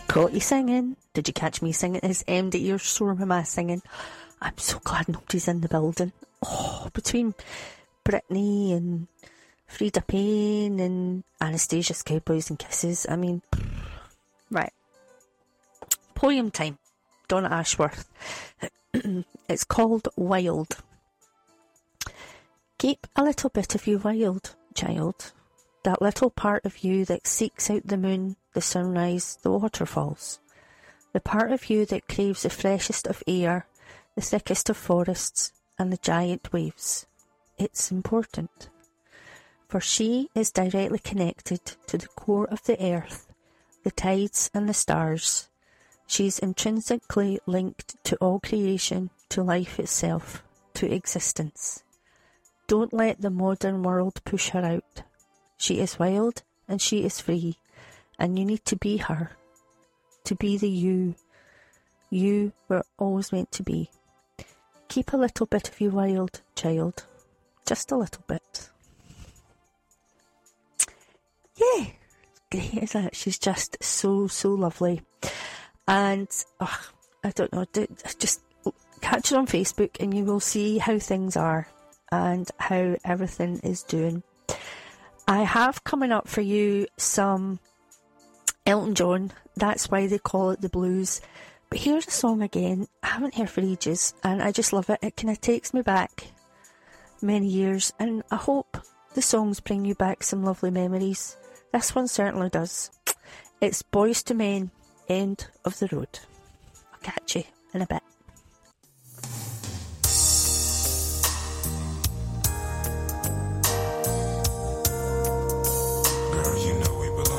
Caught you singing. Did you catch me singing? Is aimed at your sore am I singing? I'm so glad nobody's in the building. Oh, between Britney and Frida Payne and Anastasia's Cowboys and Kisses. I mean, right. Poem time. Donna Ashworth. It's called Wild. Keep a little bit of you wild, child. That little part of you that seeks out the moon, the sunrise, the waterfalls. The part of you that craves the freshest of air, the thickest of forests, and the giant waves. It's important. For she is directly connected to the core of the earth, the tides and the stars. She's intrinsically linked to all creation, to life itself, to existence. Don't let the modern world push her out. She is wild and she is free, and you need to be her, to be the you were always meant to be. Keep a little bit of you wild, child, just a little bit. Yeah, it's great, isn't it? She's just so lovely. And I don't know, just catch her on Facebook and you will see how things are and how everything is doing. I have coming up for you some Elton John. That's why they call it the blues. But here's a song again I haven't heard for ages, and I just love it. It kind of takes me back many years, and I hope the songs bring you back some lovely memories. This one certainly does. It's Boys to Men, End of the Road. I'll catch you in a bit.